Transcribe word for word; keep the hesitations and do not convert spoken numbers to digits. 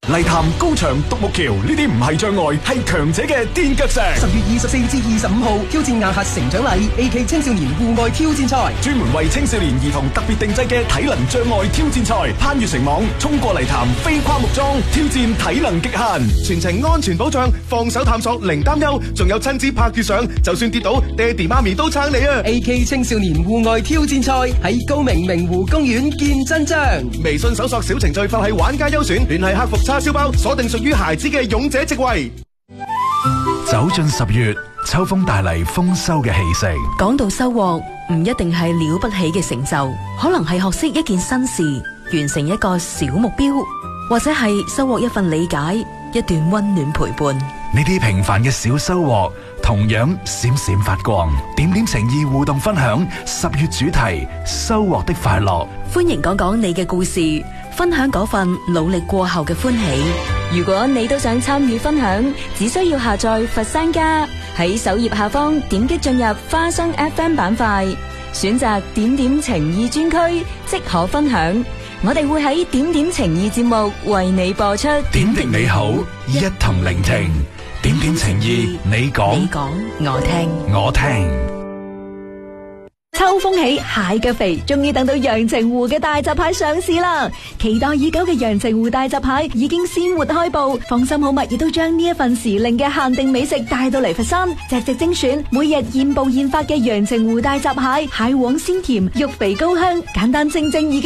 泥潭、高牆、獨木橋呢啲唔係障礙，係強者嘅墊腳石。 十月二十四至二十五號，挑戰亞核成長禮 A K 青少年戶外挑戰賽， 專門為青少年兒童特別定制嘅體能障礙挑戰賽，攀越繩網、衝過泥潭、飛跨木樁，挑戰體能極限， 全程安全保障，放手探索零擔憂，仲有親子拍住相，就算跌倒，爹哋媽咪都撐你啊 ！A K 青少年戶外挑戰賽喺高明明湖公園見真章。 微信搜索小程序發喺玩家優選，聯繫客服叉燒包，鎖定屬於孩子嘅勇者職位。 走進十月，秋風帶嚟豐收嘅氣息。 講到收穫，唔一定係了不起嘅成就，可能係學識一件新事，完成一個小目標，或者係收穫一份理解，一段溫暖陪伴。 呢啲平凡嘅小收穫，同樣閃閃發光。點點情意互動分享十月主題：收穫的快樂。 歡迎講講你嘅故事，分享嗰份努力過後嘅歡喜。 如果你都想參與分享，只需要下載佛山家，喺首頁下方點擊進入花生 F M 板塊，選擇點點情意專區，即可分享。我哋會喺點點情意節目為你播出。 點滴你好，一同聆聽。點點情意，你講， 你講，我聽， 我聽。 秋風起，蟹腳肥，終於等到陽澄湖嘅大閘蟹上市啦！期待已久嘅陽澄湖大閘蟹已經鮮活開步，放心好物亦都將呢一份時令嘅限定美食帶到嚟佛山，隻隻精選，每日現捕現發嘅陽澄湖大閘蟹，蟹黃鮮甜，肉肥高香，簡單清蒸已經